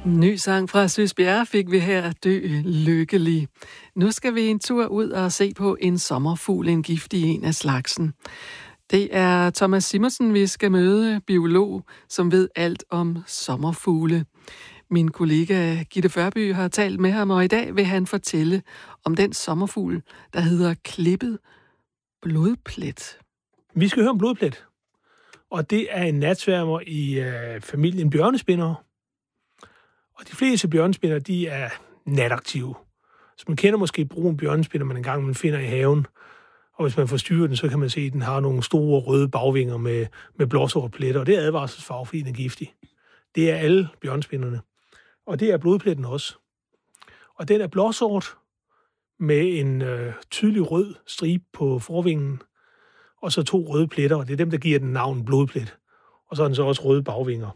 Ny sang fra Søs Bjerre fik vi her, Dø lykkelig. Nu skal vi en tur ud og se på en sommerfugl, en giftig en af slagsen. Det er Thomas Simonsen, vi skal møde, biolog, som ved alt om sommerfugle. Min kollega Gitte Førby har talt med ham, og i dag vil han fortælle om den sommerfugl, der hedder klippet blodplet. Vi skal høre om blodplet, og det er en natsværmer i familien bjørnespindere. Og de fleste bjørnespindere, de er nataktive. Så man kender måske brun bjørnespinder, man engang finder i haven. Og hvis man forstyrrer den, så kan man se, at den har nogle store røde bagvinger med blåsorte pletter. Og det er advarselsfarve, fordi den er giftig. Det er alle bjørnespinderne. Og det er blodpletten også. Og den er blåsort med en tydelig rød stribe på forvingen. Og så 2 røde pletter, og det er dem, der giver den navn blodplet. Og så er den så også røde bagvinger.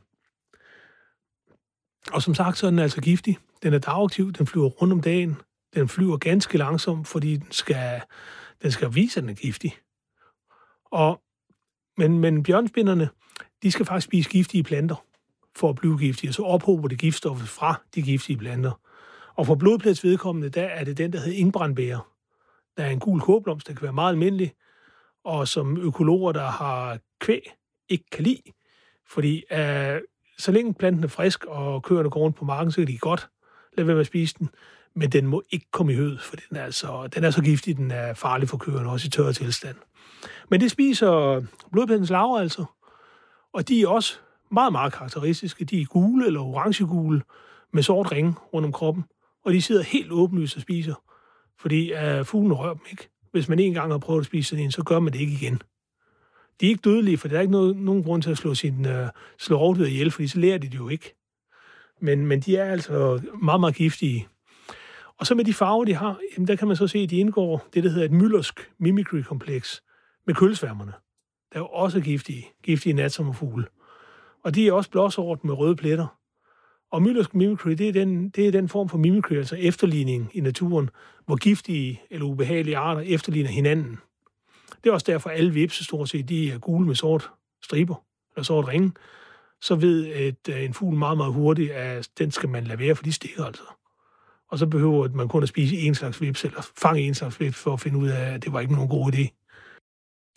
Og som sagt, så er den altså giftig. Den er dagaktiv, den flyver rundt om dagen. Den flyver ganske langsomt, fordi den skal vise, at den er giftig. Men bjørnespinderne, de skal faktisk spise giftige planter for at blive giftige, og så ophober det giftstoffer fra de giftige planter. Og for blodplets vedkommende, der er det den, der hedder engbrandbæger. Der er en gul kåblomst, der kan være meget almindelig, og som økologer, der har kvæg, ikke kan lide, fordi så længe planten er frisk, og køerne går rundt på marken, så kan de godt lade være med at spise den. Men den må ikke komme i hød, for den er så giftig, den er farlig for køerne, også i tørre tilstand. Men det spiser blodplettens larver altså, og de er også meget, meget karakteristiske. De er gule eller orangegule med sort ringe rundt om kroppen, og de sidder helt åbenlyst og spiser, fordi fuglen rører dem ikke. Hvis man en gang har prøvet at spise sådan en, så gør man det ikke igen. De er ikke dødelige, for der er ikke nogen grund til at slå rovdyr ihjel, fordi så lærer de det jo ikke. Men de er altså meget, meget giftige. Og så med de farver, de har, jamen der kan man så se, at de indgår det, der hedder et müllersk mimicry-kompleks med kølsværmerne. Der er jo også giftige natsommerfugle. Og de er også blåsort med røde pletter. Og müllersk mimicry, det er den form for mimicry, altså efterligning i naturen, hvor giftige eller ubehagelige arter efterligner hinanden. Det er også derfor, alle vipse stort set, de er gule med sort striber, eller sort ringe. Så ved en fugl meget, meget hurtigt, at den skal man lade være, for de stikker altså. Og så behøver man kun at spise en slags vips, eller fange en slags vips, for at finde ud af, at det var ikke nogen god idé.